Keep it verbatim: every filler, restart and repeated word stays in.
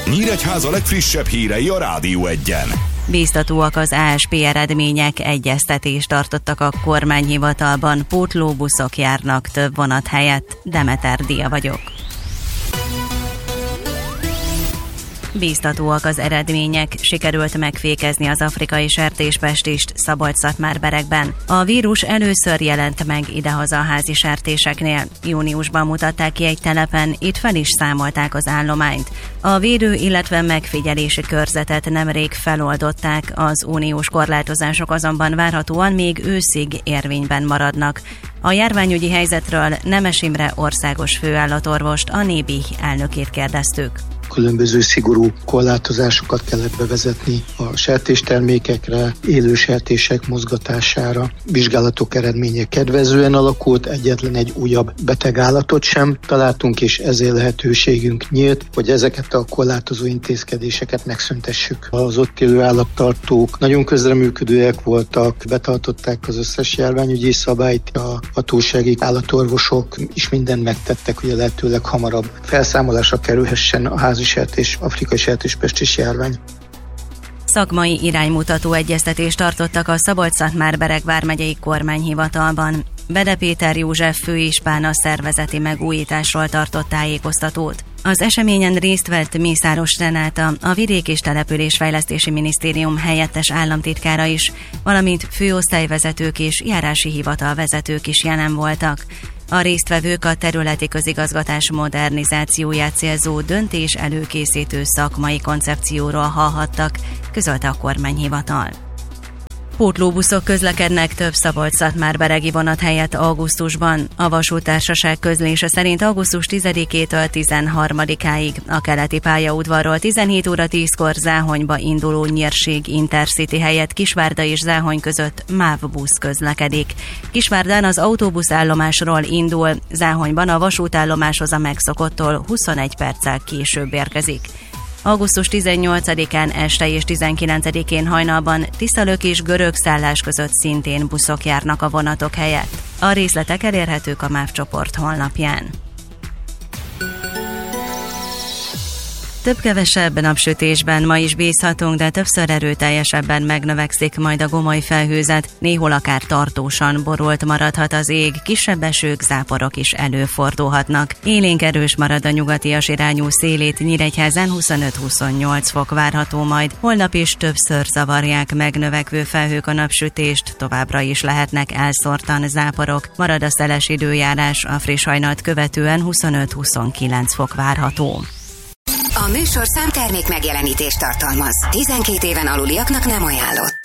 Nyíregyháza legfrissebb hírei a Rádió Egyen. Bíztatóak az á es pé eredmények, egyeztetést tartottak a kormányhivatalban, pótlóbuszok járnak több vonat helyett. Demeter Dia vagyok. Bíztatóak az eredmények, sikerült megfékezni az afrikai sertéspestist Szabolcs-Szatmár-Berekben. A vírus először jelent meg idehaza a házi sertéseknél. Júniusban mutatták ki egy telepen, itt fel is számolták az állományt. A védő, illetve megfigyelési körzetet nemrég feloldották, az uniós korlátozások azonban várhatóan még őszig érvényben maradnak. A járványügyi helyzetről Nemes Imre országos főállatorvost, a Nébi elnökét kérdeztük. Különböző szigorú korlátozásokat kellett bevezetni a sertéstermékekre, élő sertések mozgatására. Vizsgálatok eredménye kedvezően alakult, egyetlen egy újabb betegállatot sem találtunk, és ezért lehetőségünk nyílt, hogy ezeket a korlátozó intézkedéseket megszüntessük. Az ott élő állattartók nagyon közreműködőek voltak, betartották az összes járványügyi szabályt, a hatósági állatorvosok is mindent megtettek, hogy a lehetőleg hamarabb felszámolásra kerülhessen a házi sertés, afrikai sertéspestis járvány. Szakmai iránymutató egyeztetést tartottak a Szabolcs-Szatmár-Berek vármegyei kormányhivatalban. Bede Péter József főispán a szervezeti megújításról tartott tájékoztatót. Az eseményen részt vett Mészáros Renáta, a Vidék- és Településfejlesztési Minisztérium helyettes államtitkára is, valamint főosztályvezetők és járási hivatalvezetők is jelen voltak. A résztvevők a területi közigazgatás modernizációját célzó döntés előkészítő szakmai koncepcióról hallhattak, közölte a kormányhivatal. Pótlóbuszok közlekednek több Szabolcs-Szatmár-beregi vonat helyett augusztusban. A vasúttársaság közlése szerint augusztus tizedikétől tizenharmadikáig a keleti pályaudvarról tizenhét óra tízkor Záhonyba induló Nyírség Intercity helyett Kisvárda és Záhony között MÁV busz közlekedik. Kisvárdán az autóbuszállomásról indul, Záhonyban a vasútállomáshoz a megszokottól huszonegy perccel később érkezik. augusztus tizennyolcadikán este és tizenkilencedikén hajnalban Tiszalök és Görög szállás között szintén buszok járnak a vonatok helyett. A részletek elérhetők a MÁV csoport honlapján. Több-kevesebb napsütésben ma is bízhatunk, de többször erőteljesebben megnövekszik majd a gomoly felhőzet, néhol akár tartósan borult maradhat az ég, kisebb esők, záporok is előfordulhatnak. Élénk erős marad a nyugatias irányú szélét, Nyíregyházán huszonöt-huszonnyolc fok várható majd. Holnap is többször zavarják megnövekvő felhők a napsütést, továbbra is lehetnek elszórtan záporok. Marad a szeles időjárás, a friss hajnalt követően huszonöt-huszonkilenc fok várható. A műsorszám termék megjelenítést tartalmaz. tizenkét éven aluliaknak nem ajánlott.